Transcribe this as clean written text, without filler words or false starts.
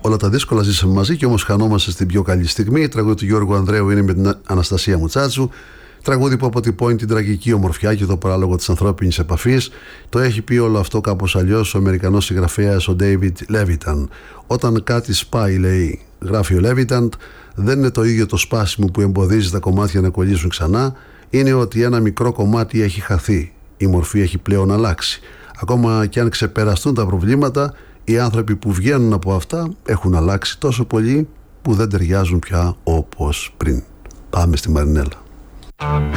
Όλα τα δύσκολα ζήσαμε μαζί και όμως χανόμαστε στην πιο καλή στιγμή. Η τραγούδι του Γιώργου Ανδρέου είναι με την Αναστασία Μουτσάτσου. Τραγούδι που αποτυπώνει την τραγική ομορφιά και το παράλογο της ανθρώπινης επαφής. Το έχει πει όλο αυτό κάπως αλλιώς ο Αμερικανός συγγραφέας ο David Levitan. Όταν κάτι σπάει, λέει, γράφει ο Levitan, δεν είναι το ίδιο το σπάσιμο που εμποδίζει τα κομμάτια να κολλήσουν ξανά. Είναι ότι ένα μικρό κομμάτι έχει χαθεί. Η μορφή έχει πλέον αλλάξει. Ακόμα και αν ξεπεραστούν τα προβλήματα, οι άνθρωποι που βγαίνουν από αυτά έχουν αλλάξει τόσο πολύ που δεν ταιριάζουν πια όπως πριν. Πάμε στη Μαρινέλα.